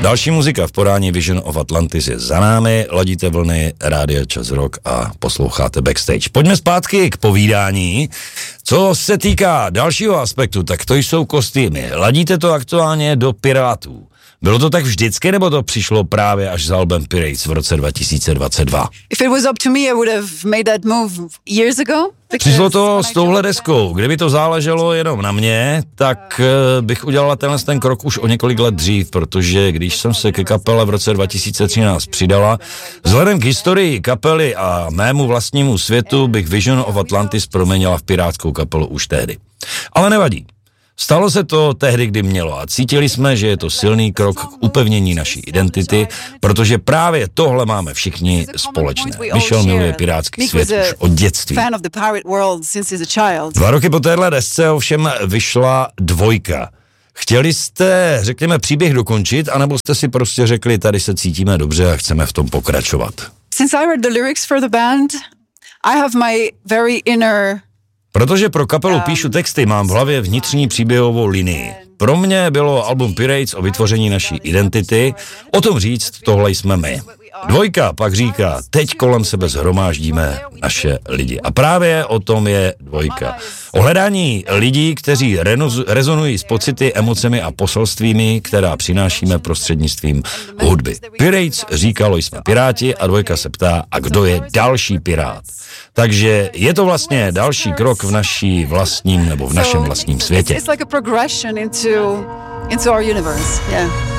Další muzika v podání Vision of Atlantis je za námi, ladíte vlny Rádia Čas Rock a posloucháte Backstage. Pojďme zpátky k povídání. Co se týká dalšího aspektu, tak to jsou kostýmy. Ladíte to aktuálně do Pirátů. Bylo to tak vždycky, nebo to přišlo právě až s albem Pirates v roce 2022? If it was up to me, I would have made that move years ago. Přišlo to s touhle deskou. Kdyby to záleželo jenom na mě, tak bych udělala ten krok už o několik let dřív, protože když jsem se ke kapele v roce 2013 přidala, vzhledem k historii kapely a mému vlastnímu světu bych Vision of Atlantis proměnila v pirátskou kapelu už tehdy. Ale nevadí. Stalo se to tehdy, kdy mělo a cítili jsme, že je to silný krok k upevnění naší identity, protože právě tohle máme všichni společné. Michel miluje pirátský svět už od dětství. 2 roky po téhle desce ovšem vyšla 2. Chtěli jste, řekněme, příběh dokončit, anebo jste si prostě řekli, tady se cítíme dobře a chceme v tom pokračovat? Since I read the lyrics for the band, I have my very inner. Protože pro kapelu píšu texty, mám v hlavě vnitřní příběhovou linii. Pro mě bylo album Pirates o vytvoření naší identity, o tom říct, tohle jsme my. 2 pak říká, teď kolem sebe shromáždíme naše lidi. A právě o tom je 2. O hledání lidí, kteří rezonují s pocity, emocemi a poselstvími, která přinášíme prostřednictvím hudby. Pirates říkalo, jsme piráti a 2 se ptá, a kdo je další pirát. Takže je to vlastně další krok v naší vlastním nebo v našem vlastním světě. It's like a progression into our universe. Yeah.